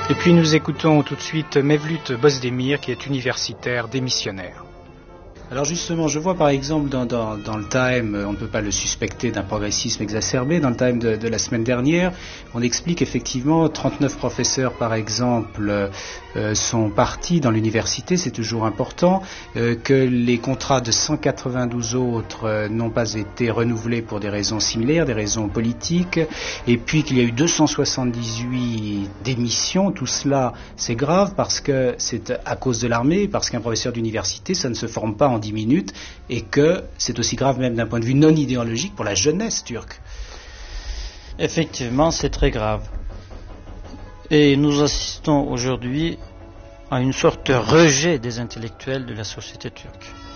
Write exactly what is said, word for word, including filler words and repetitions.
Et puis nous écoutons tout de suite Mevlut Bozdemir, qui est universitaire démissionnaire. Alors justement, je vois par exemple dans, dans, dans le Time, on ne peut pas le suspecter d'un progressisme exacerbé, dans le Time de, de la semaine dernière, on explique effectivement trente-neuf professeurs par exemple euh, sont partis dans l'université, c'est toujours important, euh, que les contrats de cent quatre-vingt-douze autres euh, n'ont pas été renouvelés pour des raisons similaires, des raisons politiques, et puis qu'il y a eu deux cent soixante-dix-huit démissions. Tout cela c'est grave parce que c'est à cause de l'armée, parce qu'un professeur d'université ça ne se forme pas en dix minutes, et que c'est aussi grave même d'un point de vue non idéologique pour la jeunesse turque. Effectivement, c'est très grave. Et nous assistons aujourd'hui à une sorte de rejet des intellectuels de la société turque.